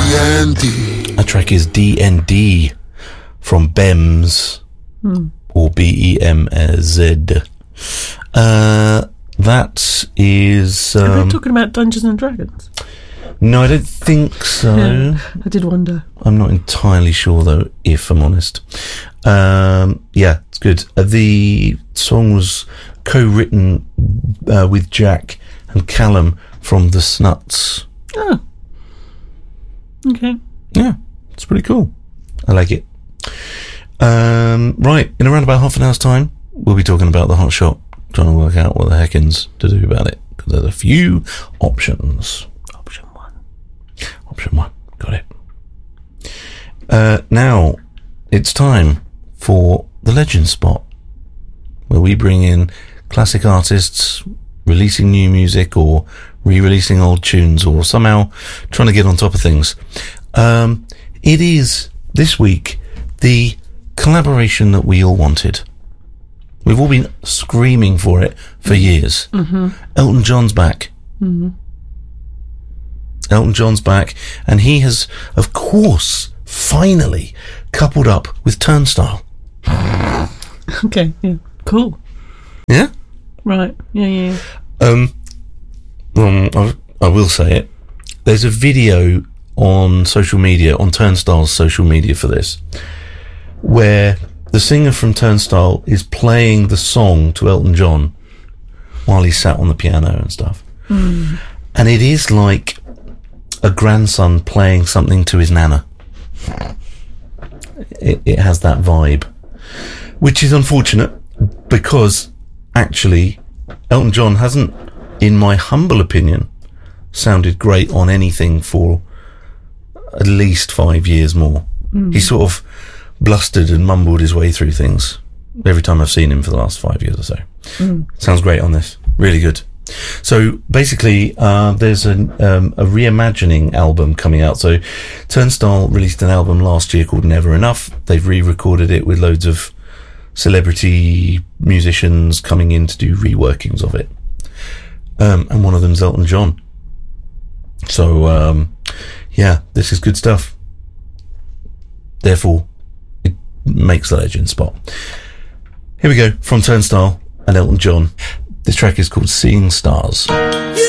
DND. That track is DND from BEMS, or BEMZ. That is... Are they talking about Dungeons and Dragons? No, I don't think so. Yeah, I did wonder. I'm not entirely sure, though, if I'm honest. Yeah, it's good. The song was co-written with Jack and Callum from The Snuts. Oh. Okay. Yeah, it's pretty cool. I like it. Right, in around about half an hour's time, we'll be talking about the hot shot, trying to work out what the heckins to do about it, because there's a few options. Option one, got it. Now, it's time for the Legend Spot, where we bring in classic artists releasing new music or re-releasing old tunes or somehow trying to get on top of things. It is, this week, the collaboration that we all wanted. We've all been screaming for it for years. Elton John's back. Elton John's back, and he has, of course, finally coupled up with Turnstile. Okay, yeah. Cool. Yeah? Right, yeah. I will say it. There's a video on social media, on Turnstile's social media for this, where the singer from Turnstile is playing the song to Elton John while he's sat on the piano and stuff. And it is like a grandson playing something to his nana. It has that vibe, which is unfortunate because actually Elton John hasn't, in my humble opinion, sounded great on anything for at least 5 years more. He sort of blustered and mumbled his way through things every time I've seen him for the last 5 years or so. Sounds great on this. Really good. So basically, there's a reimagining album coming out. So Turnstile released an album last year called Never Enough. They've re-recorded it with loads of celebrity musicians coming in to do reworkings of it. And one of them's Elton John. So, yeah, this is good stuff. Therefore, it makes the Legend Spot. Here we go, from Turnstile and Elton John. This track is called Seeing Stars. You